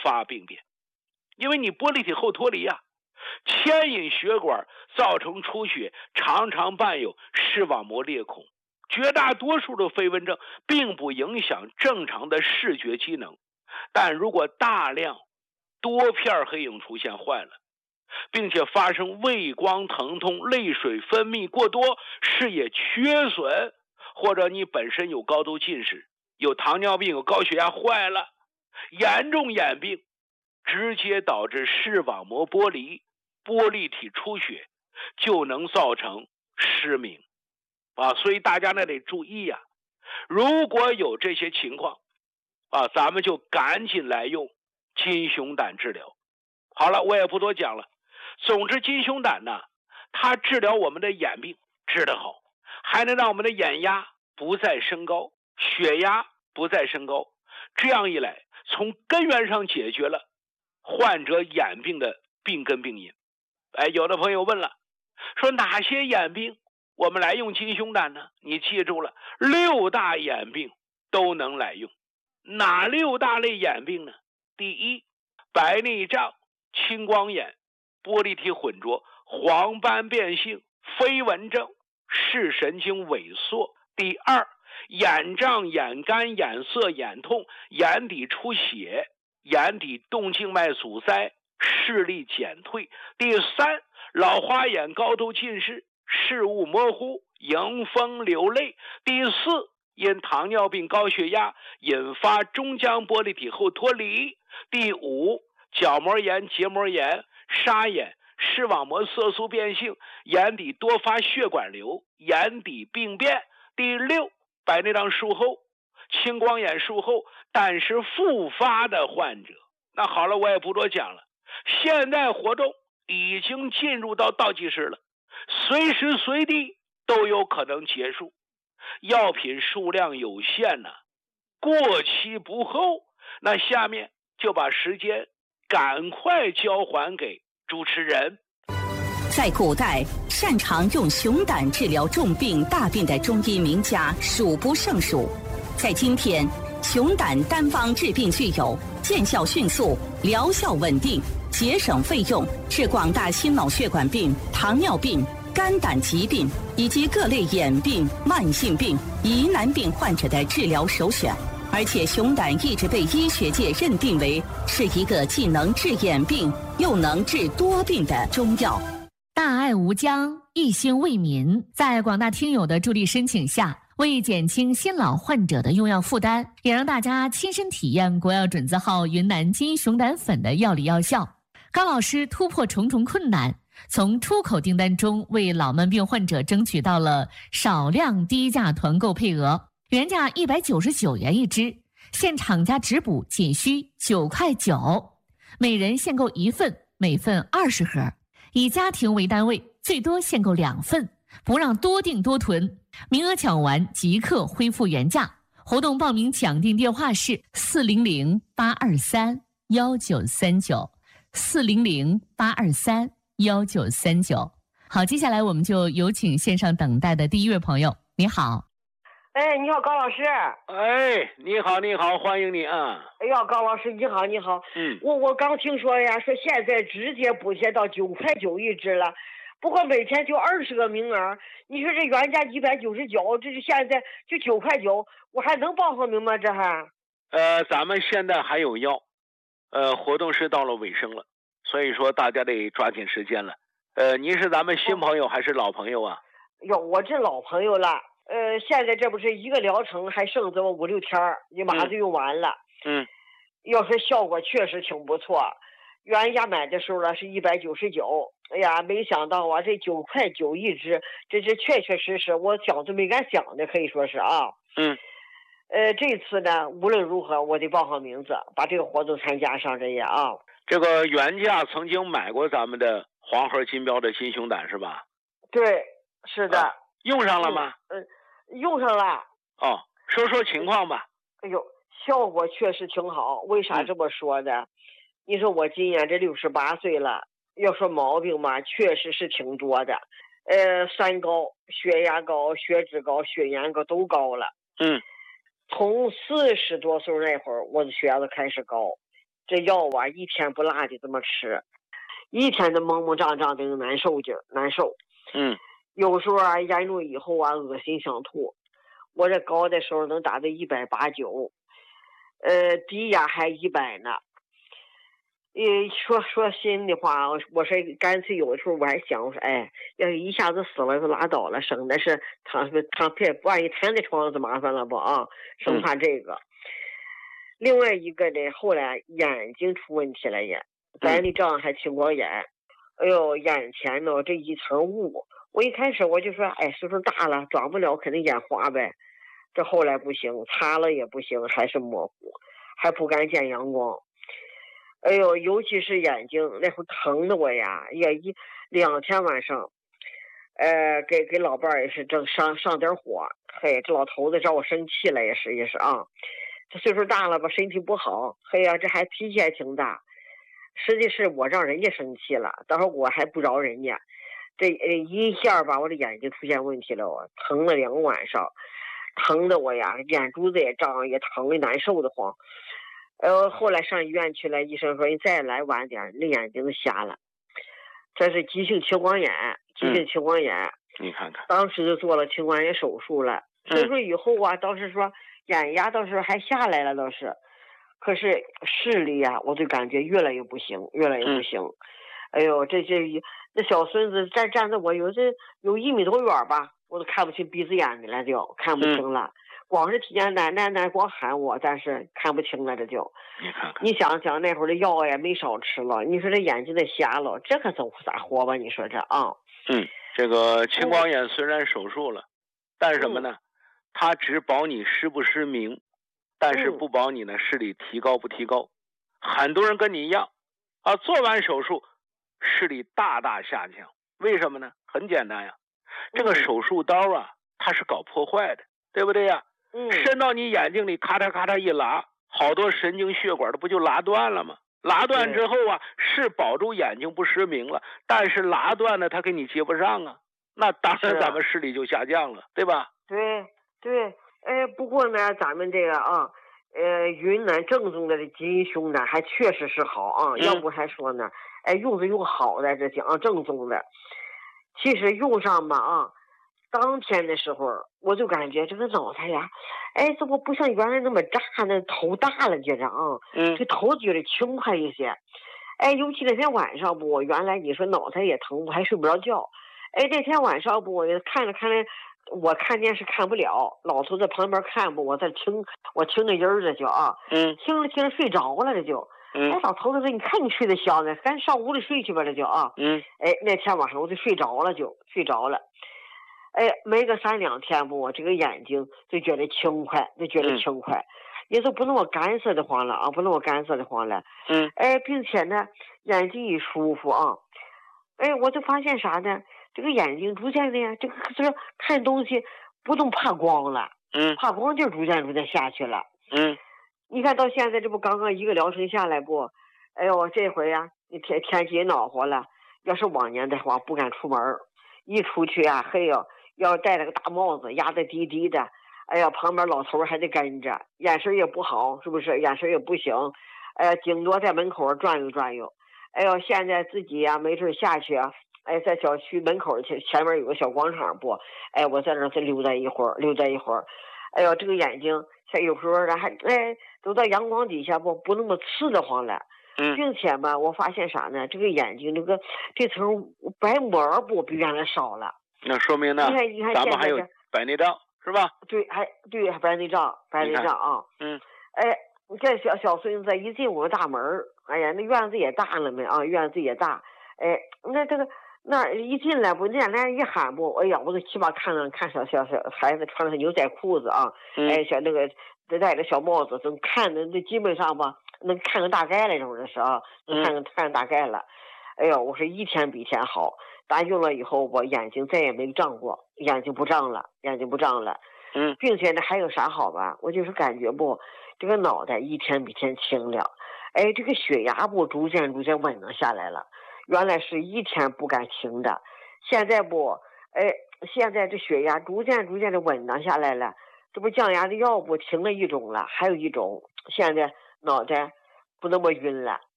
发病变。因为你玻璃体后脱离啊，牵引血管造成出血，常常伴有视网膜裂孔。绝大多数的飞蚊症并不影响正常的视觉机能，但如果大量多片黑影出现坏了，并且发生畏光疼痛、泪水分泌过多、视野缺损，或者你本身有高度近视、有糖尿病、有高血压坏了，严重眼病直接导致视网膜剥离、玻璃体出血，就能造成失明啊。所以大家呢得注意啊，如果有这些情况啊，咱们就赶紧来用金熊胆治疗。好了，我也不多讲了。总之，金熊胆呢，它治疗我们的眼病治得好，还能让我们的眼压不再升高，血压不再升高。这样一来，从根源上解决了患者眼病的病根病因。有的朋友问了，说哪些眼病我们来用金熊胆呢？你记住了，6大眼病都能来用。哪6大类眼病呢？第一，白内障、青光眼、玻璃体混浊、黄斑变性、飞蚊症、视神经萎缩。第二，眼胀、眼干、眼涩、眼痛、眼底出血、眼底动静脉阻塞、视力减退。第三，老花眼、高度近视、视物模糊、迎风流泪。第四，因糖尿病、高血压引发中浆玻璃体后脱离。第五，角膜炎、结膜炎、沙眼、视网膜色素变性、眼底多发血管瘤、眼底病变。第六，白内障术后、青光眼术后但是复发的患者。那好了，我也不多讲了。现在活动已经进入到倒计时了，随时随地都有可能结束。药品数量有限呢，过期不候。那下面就把时间赶快交还给主持人。 在古代，擅长用熊胆治疗重病大病的中医名家数不胜数。在今天，熊胆单方治病具有见效迅速、疗效稳定、节省费用，是广大心脑血管病、糖尿病、肝胆疾病以及各类眼病、慢性病、疑难病患者的治疗首选。而且熊胆一直被医学界认定为是一个既能治眼病又能治多病的中药。 大爱无疆，一心为民，在广大听友的助力申请下，为减轻新老患者的用药负担，也让大家亲身体验国药准字号云南金熊胆粉的药理药效。高老师突破重重困难，从出口订单中为老慢病患者争取到了少量低价团购配额，原价199元一支，现厂家直补仅需9块9，每人限购1份，每份20盒，以家庭为单位，最多限购2份，不让多订多囤，名额抢完即刻恢复原价。活动报名抢订电话是400-823-1939，400-823-1939。好，接下来我们就有请线上等待的第一位朋友。你好。 你好，高老师。 你好，你好，欢迎你啊。 高老师，你好，你好。我刚听说呀，说现在直接补贴到9块9一支了，不过每天就20个名额。你说这原价199，这是现在就9块9，我还能报上名吗？这还？ 咱们现在还有药，活动是到了尾声了，所以说大家得抓紧时间了。您是咱们新朋友还是老朋友啊？ 我这老朋友了。现在这不是一个疗程还剩这么5、6天，你马上就用完了。要说效果确实挺不错，原价买的时候呢是199，哎呀，没想到啊，这9块9一支，这确确实实我想都没敢想的，可以说是啊。这次呢，无论如何我得报上名字，把这个活动参加上这样啊。 这个原价曾经买过咱们的黄盒金标的金熊胆是吧？ 对，是的。 用上了吗？ 用上了。 说说情况吧。 效果确实挺好。为啥这么说呢？你说我今年这68岁了，要说毛病嘛，确实是挺多的。三高，血压高、血脂高、血盐高都高了。从40多岁那会儿，我的血压都开始高， 这药啊一天不落的这么吃，一天都蒙蒙胀胀的难受劲儿，难受。有时候啊严重以后啊恶心想吐，我这高的时候能达到189，低压还100呢。说心里话，我说干脆有的时候我还想，我说哎，要是一下子死了就拉倒了，省的是躺片，万一躺在床上就麻烦了不啊？生怕这个。另外一个呢，后来眼睛出问题了也，白内障还青光眼，哎呦，眼前呢这一层雾，我一开始我就说，哎，岁数大了，转不了，肯定眼花呗。这后来不行，擦了也不行，还是模糊，还不敢见阳光。哎呦，尤其是眼睛那会疼的我呀，也2天晚上，给老伴儿也是正上点火，嘿，这老头子找我生气了，也是啊，这岁数大了吧，身体不好，嘿呀，这还脾气还挺大，实际是我让人家生气了，当时我还不饶人家，这一下吧，我的眼睛出现问题了，我疼了2晚上，疼的我呀，眼珠子也胀，也疼的难受的慌。后来上医院去了，医生说你再来晚点，你眼睛都瞎了，这是急性青光眼。 你看看， 当时就做了青光眼手术了。手术以后啊，倒是说眼压倒是还下来了，倒是，可是视力啊，我就感觉越来越不行。哎呦，这小孙子站着我有1米多远吧，我都看不清鼻子眼的了，就看不清了。光是听见奶光喊我，但是看不清了，这就。 你看看， 你想想那会儿的药也没少吃了，你说这眼睛得瞎了，这可咋活吧？你说这啊？ 这个青光眼虽然手术了，但是什么呢？它只保你失不失明，但是不保你呢视力提高不提高。很多人跟你一样啊，做完手术视力大大下降，为什么呢？很简单呀，这个手术刀啊，它是搞破坏的，对不对呀？伸到你眼睛里，咔嚓咔嚓一拉，好多神经血管都不就拉断了吗？拉断之后啊，是保住眼睛不失明了，但是拉断了它给你接不上啊，那当然咱们视力就下降了，对吧？ 对，不过呢，咱们这个啊，云南正宗的金熊胆还确实是好啊，要不还说呢，用好的这讲正宗的，其实用上吧啊。当天的时候，我就感觉这个脑袋呀，怎么不像原来那么炸，那头大了觉着啊，这头觉得轻快一些，尤其那天晚上不，原来你说脑袋也疼，我还睡不着觉，那天晚上不，我看着，我看电视看不了，老头在旁边看不，我在听那音儿这就啊，听着睡着了这就，老头子说你看你睡得香呢，赶紧上屋里睡去吧这就啊，那天晚上我就睡着了。没个3-2天不，我这个眼睛就觉得轻快，也就不那么干涩的慌了啊，并且呢，眼睛一舒服啊，我就发现啥呢？这个眼睛逐渐的呀，这个看东西不动怕光了，怕光就逐渐下去了，你看到现在这不刚刚一个疗程下来不？这回呀，天气也暖和了，要是往年的话不敢出门，一出去啊，嘿哟。要戴了个大帽子，压得低低的，旁边老头还得跟着，眼神也不好，是不是？眼神也不行，顶多在门口转悠。现在自己呀，没事下去啊，在小区门口前面有个小广场不？我在那再溜达一会儿。这个眼睛像有时候还走到阳光底下不那么刺得慌了。并且嘛，我发现啥呢？这个眼睛这层白膜不比原来少了。 那说明呢，咱们还有白内障是吧？ 对，白内障啊。你看小孙子一进我们大门，那院子也大了没啊？院子也大，那一进来不，那人一喊不，我都起码看小孩子穿着牛仔裤子啊，小那个戴着小帽子，能看的那基本上吧，能看个大概了，这种的是啊，能看大概了。我说一天比一天好。但用了以后，我眼睛再也没胀过，眼睛不胀了。并且呢，还有啥好吧？我就是感觉不，这个脑袋一天比一天清亮，这个血压不逐渐稳定下来了。原来是一天不敢停的，现在不，现在这血压逐渐的稳定下来了。这不降压的药不停了一种了，还有一种现在脑袋不那么晕了。